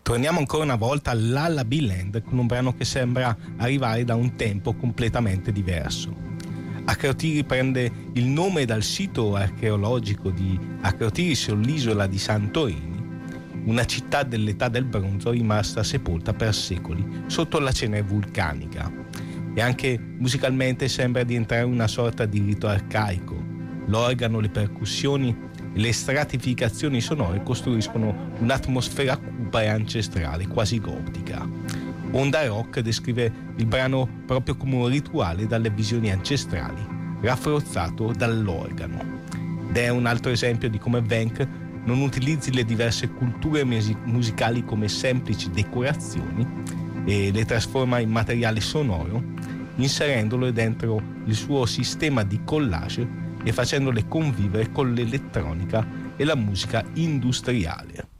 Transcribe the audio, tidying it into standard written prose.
Torniamo ancora una volta all'Lullaby Land con un brano che sembra arrivare da un tempo completamente diverso. Acrotiri prende il nome dal sito archeologico di Acrotiri sull'isola di Santorini, una città dell'età del bronzo rimasta sepolta per secoli sotto la cenere vulcanica. E anche musicalmente sembra di entrare in una sorta di rito arcaico. L'organo, le percussioni e le stratificazioni sonore costruiscono un'atmosfera cupa e ancestrale, quasi gotica. Onda Rock descrive il brano proprio come un rituale dalle visioni ancestrali, rafforzato dall'organo. Ed è un altro esempio di come Wenck non utilizzi le diverse culture musicali come semplici decorazioni e le trasforma in materiale sonoro, inserendolo dentro il suo sistema di collage e facendole convivere con l'elettronica e la musica industriale.